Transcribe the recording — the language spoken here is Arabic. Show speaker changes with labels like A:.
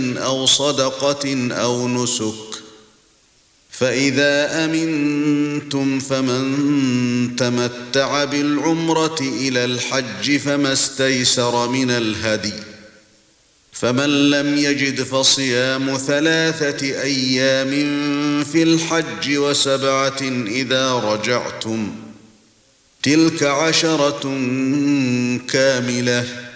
A: أو صدقة أو نسك. فإذا أمنتم فمن تمتع بالعمرة إلى الحج فما استيسر من الهدي، فمن لم يجد فصيام 3 أيام في الحج و7 إذا رجعتم، تلك 10 كاملة.